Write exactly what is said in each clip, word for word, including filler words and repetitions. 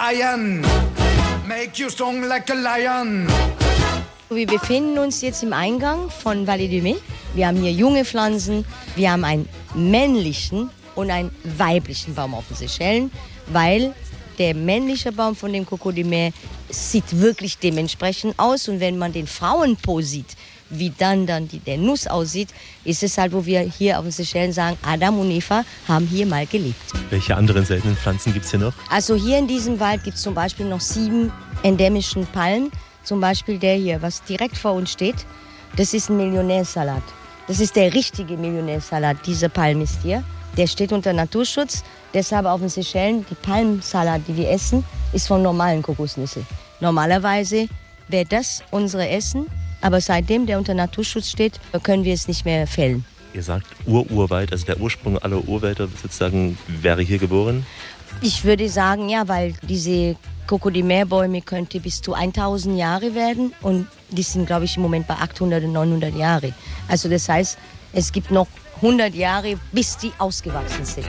iron, make you strong like a lion. Wir befinden uns jetzt im Eingang von Vallée du Mai. Wir haben hier junge Pflanzen, wir haben einen männlichen und einen weiblichen Baum auf den Seychellen, weil der männliche Baum von dem Coco de Mer sieht wirklich dementsprechend aus. Und wenn man den Frauenpo sieht, wie dann, dann die, der Nuss aussieht, ist es halt, wo wir hier auf den Seychellen sagen, Adam und Eva haben hier mal gelebt. Welche anderen seltenen Pflanzen gibt es hier noch? Also hier in diesem Wald gibt es zum Beispiel noch sieben endemischen Palmen. Zum Beispiel der hier, was direkt vor uns steht, das ist ein Millionärsalat. Das ist der richtige Millionärsalat, diese Palme ist hier. Der steht unter Naturschutz, deshalb auf den Seychellen, die Palmsalat, die wir essen, ist von normalen Kokosnüsse. Normalerweise wäre das unsere Essen, aber seitdem der unter Naturschutz steht, können wir es nicht mehr fällen. Ihr sagt Ur-Urwald, also der Ursprung aller Urwälder sozusagen wäre hier geboren? Ich würde sagen, ja, weil diese Coco de Mer Bäume könnte bis zu tausend Jahre werden und die sind, glaube ich, im Moment bei achthundert und neunhundert Jahre. Also das heißt, es gibt noch hundert Jahre, bis die ausgewachsen sind.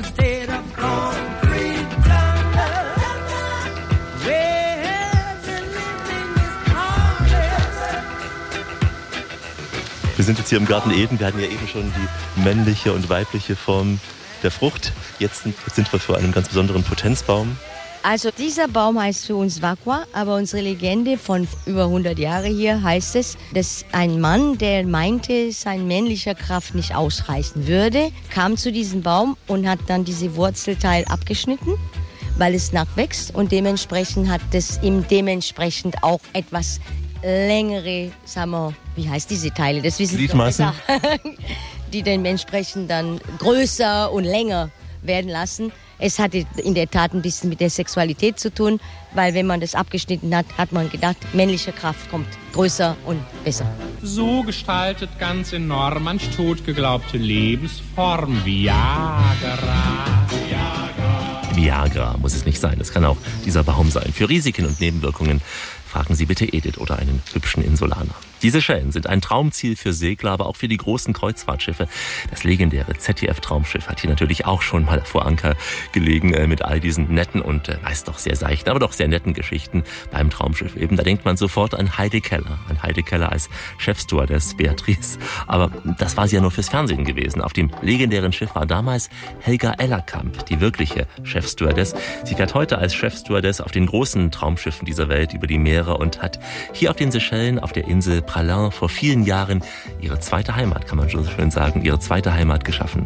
Wir sind jetzt hier im Garten Eden. Wir hatten ja eben schon die männliche und weibliche Form der Frucht. Jetzt sind wir vor einem ganz besonderen Potenzbaum. Also dieser Baum heißt für uns Vaqua, aber unsere Legende von über hundert Jahren hier heißt es, dass ein Mann, der meinte, sein männlicher Kraft nicht ausreichen würde, kam zu diesem Baum und hat dann diese Wurzelteil abgeschnitten, weil es nachwächst und dementsprechend hat es ihm dementsprechend auch etwas längere, sagen wir, wie heißt diese Teile? Das wissen Sie besser, die dementsprechend dann größer und länger werden lassen. Es hatte in der Tat ein bisschen mit der Sexualität zu tun, weil wenn man das abgeschnitten hat, hat man gedacht, männliche Kraft kommt größer und besser. So gestaltet ganz enorm an tot geglaubte Lebensform Viagra. Viagra. Viagra muss es nicht sein, das kann auch dieser Baum sein. Für Risiken und Nebenwirkungen fragen Sie bitte Edith oder einen hübschen Insulaner. Die Seychellen sind ein Traumziel für Segler, aber auch für die großen Kreuzfahrtschiffe. Das legendäre Z D F-Traumschiff hat hier natürlich auch schon mal vor Anker gelegen äh, mit all diesen netten und äh, meist doch sehr seichten, aber doch sehr netten Geschichten beim Traumschiff eben. Da denkt man sofort an Heidi Keller, an Heidi Keller als Chefstewardess Beatrice. Aber das war sie ja nur fürs Fernsehen gewesen. Auf dem legendären Schiff war damals Helga Ellerkamp, die wirkliche Chefstewardess. Sie fährt heute als Chefstewardess auf den großen Traumschiffen dieser Welt über die Meere und hat hier auf den Seychellen, auf der Insel Praslin vor vielen Jahren ihre zweite Heimat, kann man so schön sagen, ihre zweite Heimat geschaffen.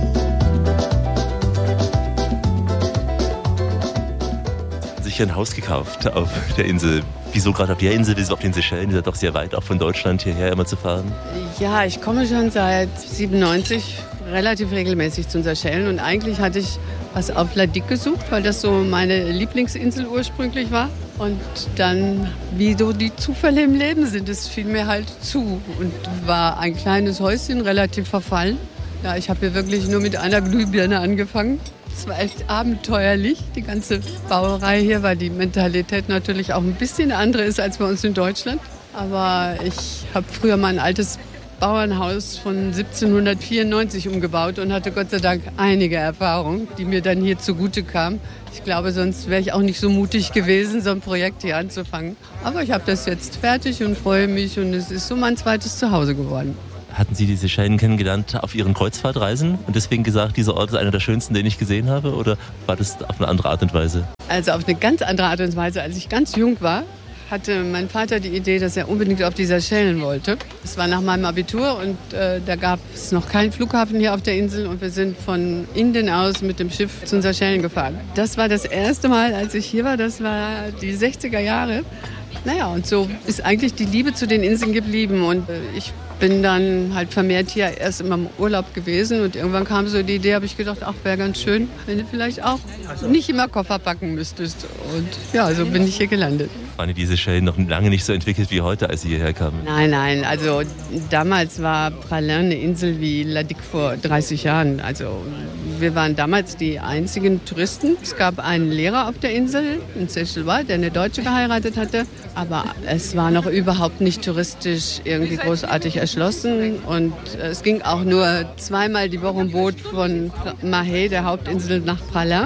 Sich ein Haus gekauft auf der Insel. Wieso gerade auf der Insel, wieso auf den Seychellen? Ist ja doch sehr weit, auch von Deutschland hierher immer zu fahren. Ja, ich komme schon seit siebenundneunzig relativ regelmäßig zu den Seychellen und eigentlich hatte ich was auf La Digue gesucht, weil das so meine Lieblingsinsel ursprünglich war. Und dann, wie so die Zufälle im Leben sind, es fiel mir halt zu und war ein kleines Häuschen, relativ verfallen. Ja, ich habe hier wirklich nur mit einer Glühbirne angefangen. Es war echt abenteuerlich, die ganze Bauerei hier, weil die Mentalität natürlich auch ein bisschen andere ist als bei uns in Deutschland. Aber ich habe früher mal ein altes Bauernhaus von siebzehnhundertvierundneunzig umgebaut und hatte Gott sei Dank einige Erfahrungen, die mir dann hier zugute kamen. Ich glaube, sonst wäre ich auch nicht so mutig gewesen, so ein Projekt hier anzufangen. Aber ich habe das jetzt fertig und freue mich und es ist so mein zweites Zuhause geworden. Hatten Sie die Seychellen kennengelernt auf Ihren Kreuzfahrtreisen und deswegen gesagt, dieser Ort ist einer der schönsten, den ich gesehen habe? Oder war das auf eine andere Art und Weise? Also auf eine ganz andere Art und Weise. Als ich ganz jung war, hatte mein Vater die Idee, dass er unbedingt auf die Seychellen wollte. Das war nach meinem Abitur und äh, da gab es noch keinen Flughafen hier auf der Insel und wir sind von Indien aus mit dem Schiff zu den Seychellen gefahren. Das war das erste Mal, als ich hier war, das war die sechziger Jahre. Naja, und so ist eigentlich die Liebe zu den Inseln geblieben und äh, ich bin dann halt vermehrt hier erst immer im Urlaub gewesen und irgendwann kam so die Idee, habe ich gedacht, ach, wäre ganz schön, wenn du vielleicht auch nicht immer Koffer packen müsstest. Und ja, so bin ich hier gelandet. Waren diese Seychellen noch lange nicht so entwickelt wie heute, als Sie hierher kamen? Nein, nein, also damals war Praslin eine Insel wie La Digue vor dreißig Jahren. Also wir waren damals die einzigen Touristen. Es gab einen Lehrer auf der Insel, ein Seychellois, der eine Deutsche geheiratet hatte. Aber es war noch überhaupt nicht touristisch irgendwie großartig erschlossen. Und es ging auch nur zweimal die Woche ein Boot von Mahé, der Hauptinsel, nach Praslin.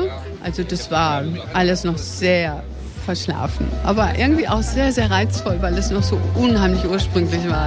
Also das war alles noch sehr verschlafen, aber irgendwie auch sehr, sehr reizvoll, weil es noch so unheimlich ursprünglich war.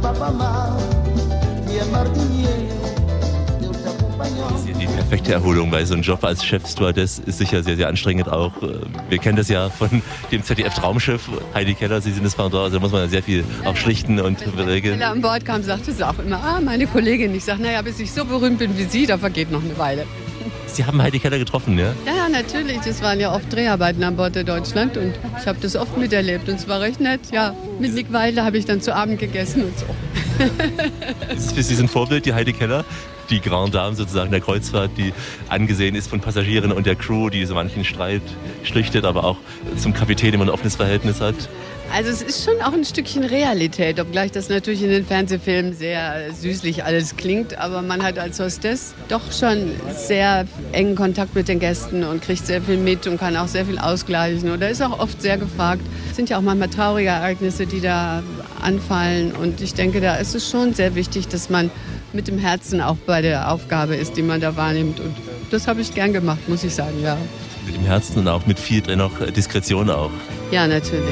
Die perfekte Erholung bei so einem Job als Chefstewardess ist sicher sehr, sehr anstrengend auch. Wir kennen das ja von dem Z D F-Traumschiff. Heidi Keller, Sie sind das Pendant, also da muss man ja sehr viel auch schlichten und regeln. Wenn Heidi Keller an Bord kam, sagte sie auch immer, ah, meine Kollegin. Ich sage, naja, bis ich so berühmt bin wie Sie, da vergeht noch eine Weile. Sie haben Heidi Keller getroffen, ja? Ja, ja, natürlich. Das waren ja oft Dreharbeiten an Bord der Deutschland und ich habe das oft miterlebt und es war recht nett. Ja, mit Nick Wilde habe ich dann zu Abend gegessen und so. Das ist für Sie ein Vorbild, die Heidi Keller? Die Grande Dame sozusagen der Kreuzfahrt, die angesehen ist von Passagieren und der Crew, die so manchen Streit schlichtet, aber auch zum Kapitän immer ein offenes Verhältnis hat. Also es ist schon auch ein Stückchen Realität, obgleich das natürlich in den Fernsehfilmen sehr süßlich alles klingt, aber man hat als Hostess doch schon sehr engen Kontakt mit den Gästen und kriegt sehr viel mit und kann auch sehr viel ausgleichen oder ist auch oft sehr gefragt. Es sind ja auch manchmal traurige Ereignisse, die da anfallen und ich denke, da ist es schon sehr wichtig, dass man mit dem Herzen auch bei der Aufgabe ist, die man da wahrnimmt und das habe ich gern gemacht, muss ich sagen, ja. Mit dem Herzen und auch mit viel dennoch Diskretion auch. Ja, natürlich.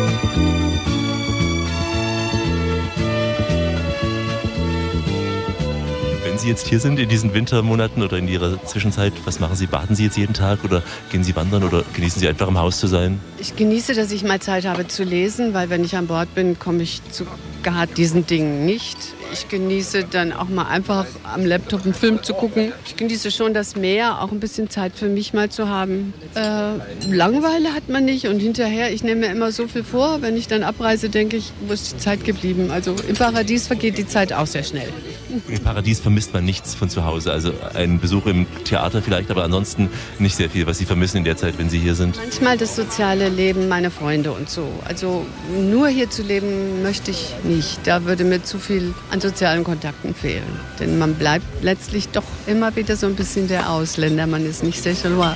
Wenn Sie jetzt hier sind in diesen Wintermonaten oder in Ihrer Zwischenzeit, was machen Sie? Baden Sie jetzt jeden Tag oder gehen Sie wandern oder genießen Sie einfach im Haus zu sein? Ich genieße, dass ich mal Zeit habe zu lesen, weil wenn ich an Bord bin, komme ich zu gar diesen Dingen nicht. Ich genieße dann auch mal einfach am Laptop einen Film zu gucken. Ich genieße schon das Meer, auch ein bisschen Zeit für mich mal zu haben. Äh, Langeweile hat man nicht und hinterher, ich nehme mir immer so viel vor, wenn ich dann abreise, denke ich, wo ist die Zeit geblieben? Also im Paradies vergeht die Zeit auch sehr schnell. Im Paradies vermisst man nichts von zu Hause, also einen Besuch im Theater vielleicht, aber ansonsten nicht sehr viel, was Sie vermissen in der Zeit, wenn Sie hier sind. Manchmal das soziale Leben, meine Freunde und so. Also nur hier zu leben möchte ich nicht. Da würde mir zu viel an sozialen Kontakten fehlen. Denn man bleibt letztlich doch immer wieder so ein bisschen der Ausländer. Man ist nicht sehr Chalois.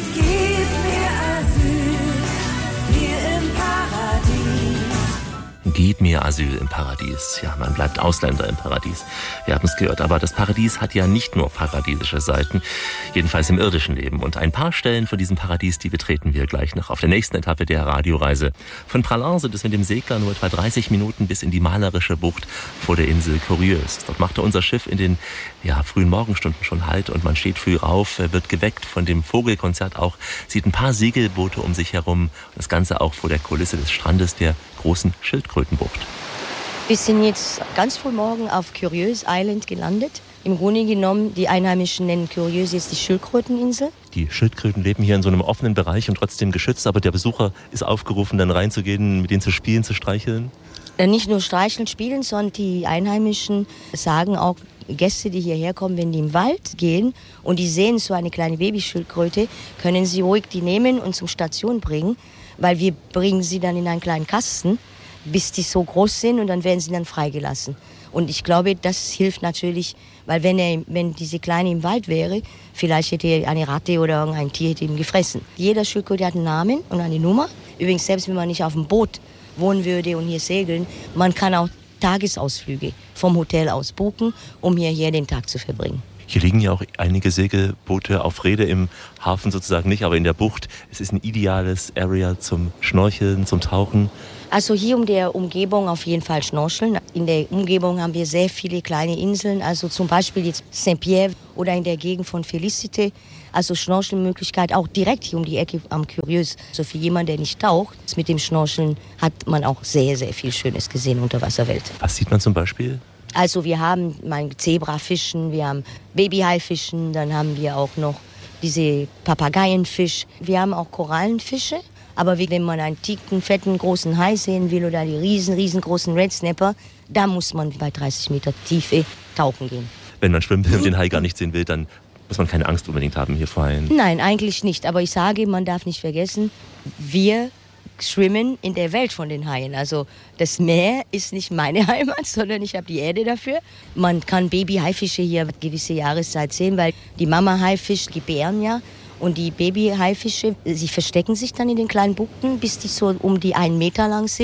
Gib mir Asyl im Paradies. Ja, man bleibt Ausländer im Paradies. Wir haben es gehört. Aber das Paradies hat ja nicht nur paradiesische Seiten, jedenfalls im irdischen Leben. Und ein paar Stellen von diesem Paradies, die betreten wir gleich noch auf der nächsten Etappe der Radioreise. Von Praslin sind es mit dem Segler nur etwa dreißig Minuten bis in die malerische Bucht vor der Insel Curieuse. Dort machte unser Schiff in den ja, frühen Morgenstunden schon Halt und man steht früh auf, wird geweckt von dem Vogelkonzert auch, sieht ein paar Segelboote um sich herum. Das Ganze auch vor der Kulisse des Strandes der großen Schildkrötenbucht. Wir sind jetzt ganz früh morgen auf Curieuse Island gelandet. Im Grunde genommen, die Einheimischen nennen Curieuse jetzt die Schildkröteninsel. Die Schildkröten leben hier in so einem offenen Bereich und trotzdem geschützt, aber der Besucher ist aufgerufen, dann reinzugehen, mit denen zu spielen, zu streicheln. Nicht nur streicheln, spielen, sondern die Einheimischen sagen auch, Gäste, die hierher kommen, wenn die im Wald gehen und die sehen so eine kleine Babyschildkröte, können sie ruhig die nehmen und zur Station bringen, weil wir bringen sie dann in einen kleinen Kasten, bis die so groß sind und dann werden sie dann freigelassen. Und ich glaube, das hilft natürlich, weil wenn, er, wenn diese Kleine im Wald wäre, vielleicht hätte er eine Ratte oder irgendein Tier hätte ihn gefressen. Jeder Schildkröte hat einen Namen und eine Nummer. Übrigens, selbst wenn man nicht auf dem Boot wohnen würde und hier segeln, man kann auch Tagesausflüge vom Hotel aus buchen, um hierher den Tag zu verbringen. Hier liegen ja auch einige Segelboote auf Rede im Hafen sozusagen nicht, aber in der Bucht. Es ist ein ideales Area zum Schnorcheln, zum Tauchen. Also hier um der Umgebung auf jeden Fall schnorcheln. In der Umgebung haben wir sehr viele kleine Inseln, also zum Beispiel jetzt Saint-Pierre oder in der Gegend von Félicité. Also Schnorchelmöglichkeit auch direkt hier um die Ecke am Curieuse. So für jemanden, der nicht taucht, mit dem Schnorcheln hat man auch sehr, sehr viel Schönes gesehen Unterwasserwelt. Was sieht man zum Beispiel? Also wir haben mein Zebrafischen, wir haben Babyhaifischen, dann haben wir auch noch diese Papageienfisch. Wir haben auch Korallenfische. Aber wenn man einen dicken, fetten, großen Hai sehen will oder die riesen, riesengroßen Red Snapper, da muss man bei dreißig Meter Tiefe tauchen gehen. Wenn man schwimmen will und den Hai gar nicht sehen will, dann muss man keine Angst unbedingt haben hier vor Haien. Nein, eigentlich nicht. Aber ich sage, man darf nicht vergessen, wir schwimmen in der Welt von den Haien. Also das Meer ist nicht meine Heimat, sondern ich habe die Erde dafür. Man kann Baby-Haifische hier eine gewisse Jahreszeit sehen, weil die Mama-Haifisch gebären ja. Und die Baby-Haifische, sie verstecken sich dann in den kleinen Buchten, bis die so um die einen Meter lang sind.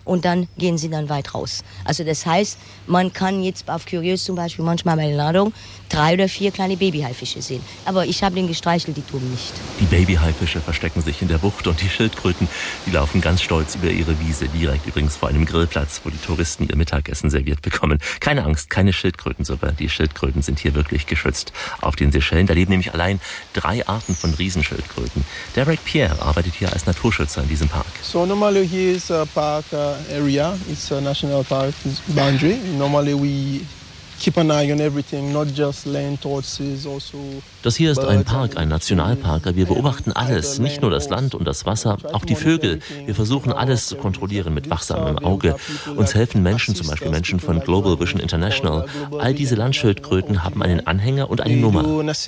und dann gehen sie dann weit raus. Also das heißt, man kann jetzt auf Curieux zum Beispiel manchmal bei der Ladung drei oder vier kleine Babyhaifische sehen. Aber ich habe den gestreichelt, die tun nicht. Die Babyhaifische verstecken sich in der Bucht und die Schildkröten, die laufen ganz stolz über ihre Wiese, direkt übrigens vor einem Grillplatz, wo die Touristen ihr Mittagessen serviert bekommen. Keine Angst, keine Schildkrötensuppe. Die Schildkröten sind hier wirklich geschützt. Auf den Seychellen, da leben nämlich allein drei Arten von Riesenschildkröten. Derek Pierre arbeitet hier als Naturschützer in diesem Park. So normally here is a park uh, area. It's a national park boundary. Normally we keep an eye on everything, not just land, tortoises, also. Das hier ist ein Park, ein Nationalpark. Wir beobachten alles, nicht nur das Land und das Wasser, auch die Vögel. Wir versuchen alles zu kontrollieren mit wachsamem Auge. Uns helfen Menschen, zum Beispiel Menschen von Global Vision International. All diese Landschildkröten haben einen Anhänger und eine Nummer.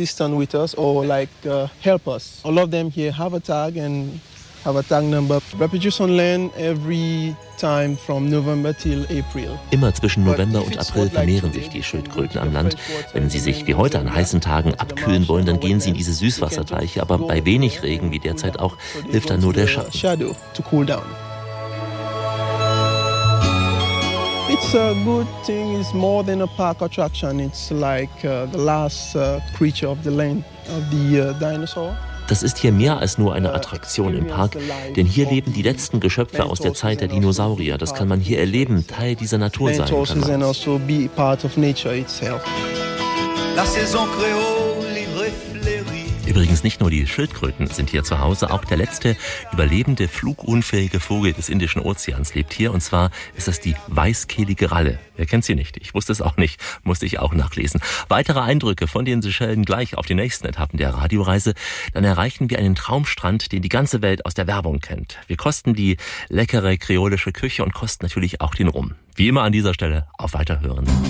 Have a tag number. Reproduce on land every time from November till April. Immer zwischen November und April vermehren sich die Schildkröten am Land. Wenn sie sich wie heute an heißen Tagen abkühlen wollen, dann gehen sie in diese Süßwasserteiche. Aber bei wenig Regen, wie derzeit auch, hilft dann nur der Schatten. It's a good thing. It's more than a park attraction. It's like uh, the last uh, creature of the land of the uh, dinosaur. Das ist hier mehr als nur eine Attraktion im Park, denn hier leben die letzten Geschöpfe aus der Zeit der Dinosaurier. Das kann man hier erleben, Teil dieser Natur sein kann man. La saison créole, livre fleuri. Übrigens nicht nur die Schildkröten sind hier zu Hause, auch der letzte überlebende flugunfähige Vogel des Indischen Ozeans lebt hier, und zwar ist das die weißkehlige Ralle. Wer kennt sie nicht? Ich wusste es auch nicht, musste ich auch nachlesen. Weitere Eindrücke von den Seychellen gleich auf den nächsten Etappen der Radioreise. Dann erreichen wir einen Traumstrand, den die ganze Welt aus der Werbung kennt. Wir kosten die leckere kreolische Küche und kosten natürlich auch den Rum. Wie immer an dieser Stelle auf Weiterhören.